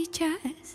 сейчас.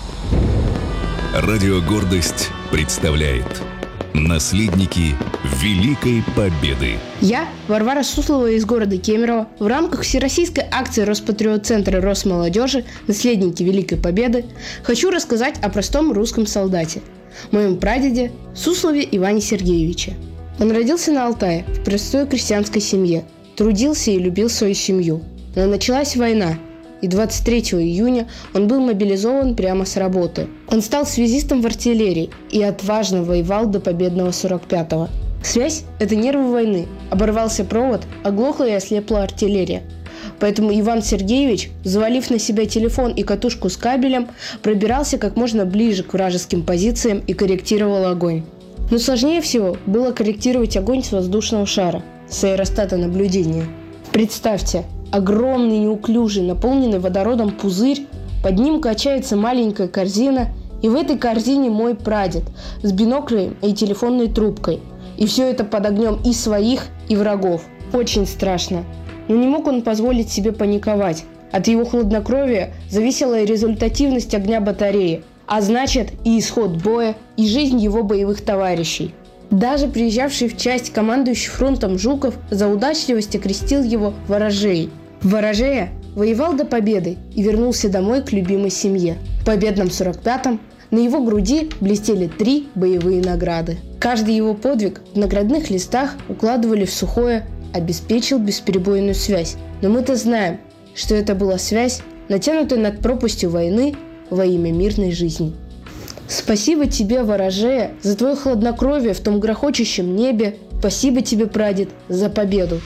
Радио «Гордость» представляет «Наследники Великой Победы». Я, Варвара Суслова из города Кемерово, в рамках всероссийской акции Роспатриот-центра Росмолодежи «Наследники Великой Победы» хочу рассказать о простом русском солдате, моем прадеде Суслове Иване Сергеевиче. Он родился на Алтае в простой крестьянской семье, трудился и любил свою семью. Но началась война, и 23 июня он был мобилизован прямо с работы. Он стал связистом в артиллерии и отважно воевал до победного 45-го. Связь – это нервы войны. Оборвался провод, оглохла и ослепла артиллерия. Поэтому Иван Сергеевич, завалив на себя телефон и катушку с кабелем, пробирался как можно ближе к вражеским позициям и корректировал огонь. Но сложнее всего было корректировать огонь с воздушного шара, с аэростата наблюдения. Представьте, огромный, неуклюжий, наполненный водородом пузырь, под ним качается маленькая корзина, и в этой корзине мой прадед с биноклем и телефонной трубкой. И все это под огнем и своих, и врагов. Очень страшно. Но не мог он позволить себе паниковать. От его хладнокровия зависела и результативность огня батареи, а значит и исход боя, и жизнь его боевых товарищей. Даже приезжавший в часть командующий фронтом Жуков за удачливость окрестил его ворожеей. Ворожея воевал до победы и вернулся домой к любимой семье. В победном 45-м на его груди блестели 3 боевые награды. Каждый его подвиг в наградных листах укладывали в сухое «обеспечил бесперебойную связь». Но мы-то знаем, что это была связь, натянутая над пропастью войны во имя мирной жизни. Спасибо тебе, ворожея, за твое хладнокровие в том грохочущем небе. Спасибо тебе, прадед, за победу.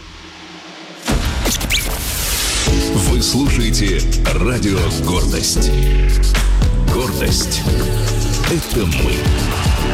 Вы слушаете радио «Гордость». Гордость – это мы.